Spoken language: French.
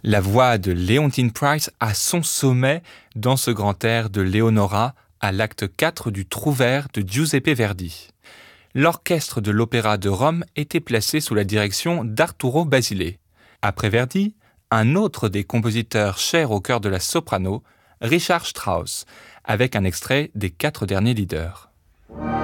La voix de Leontyne Price a son sommet dans ce grand air de Leonora à l'acte 4 du Trouvère de Giuseppe Verdi. L'orchestre de l'Opéra de Rome était placé sous la direction d'Arturo Basile. Après Verdi, un autre des compositeurs chers au cœur de la soprano, Richard Strauss, avec un extrait des 4 derniers leaders.